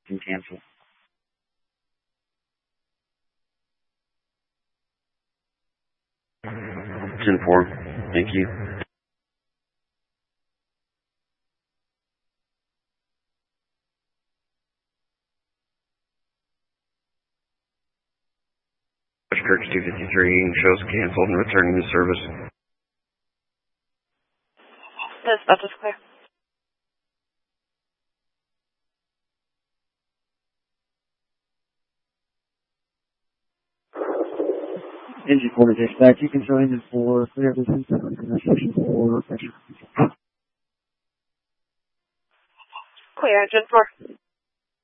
can cancel. 10-4. Thank you. Kirk's 253 shows canceled and returning to service. Dispatch is clear. Engine quarter dispatch, you can join in for clear distance section 4. Clear, engine 4.